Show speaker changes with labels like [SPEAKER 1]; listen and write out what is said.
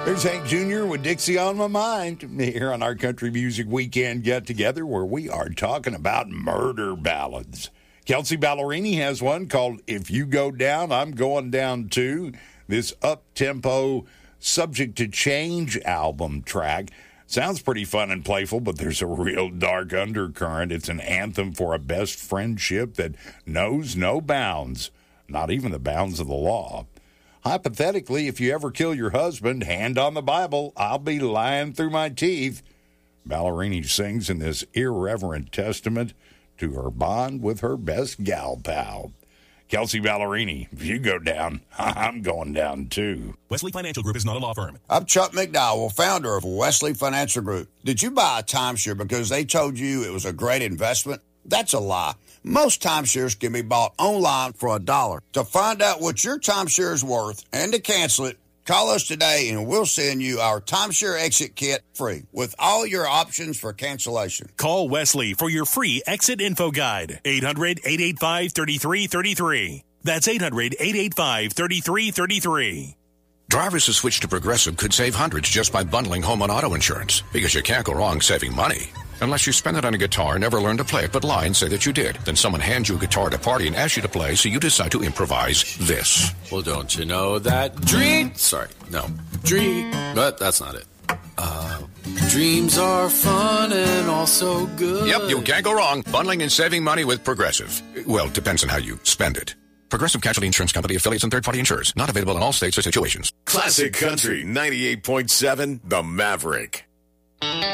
[SPEAKER 1] There's Hank Jr. with Dixie on My Mind here on our Country Music Weekend Get-Together, where we are talking about murder ballads. Kelsea Ballerini has one called If You Go Down, I'm Going Down Too. This up-tempo, subject to change album track sounds pretty fun and playful, but there's a real dark undercurrent. It's an anthem for a best friendship that knows no bounds, not even the bounds of the law. Hypothetically, if you ever kill your husband, hand on the Bible, I'll be lying through my teeth. Ballerini sings in this irreverent testament to her bond with her best gal pal. Kelsea Ballerini, if you go down, I'm going down too.
[SPEAKER 2] Wesley Financial Group is not a law firm.
[SPEAKER 3] I'm Chuck McDowell, founder of Wesley Financial Group. Did you buy a timeshare because they told you it was a great investment? That's a lie. Most timeshares can be bought online for $1. To find out what your timeshare is worth and to cancel it, call us today and we'll send you our timeshare exit kit free with all your options for cancellation.
[SPEAKER 2] Call Wesley for your free exit info guide. 800-885-3333. That's 800-885-3333.
[SPEAKER 4] Drivers who switch to Progressive could save hundreds just by bundling home and auto insurance, because you can't go wrong saving money. Unless you spend it on a guitar, never learn to play it, but lie and say that you did. Then someone hands you a guitar at a party and asks you to play, so you decide to improvise this.
[SPEAKER 5] Well, don't you know that but that's not it. Dreams are fun and also good.
[SPEAKER 4] Yep, you can't go wrong bundling and saving money with Progressive. Well, depends on how you spend it. Progressive Casualty Insurance Company, affiliates, and third-party insurers. Not available in all states or situations.
[SPEAKER 6] Classic Country 98.7, The Maverick.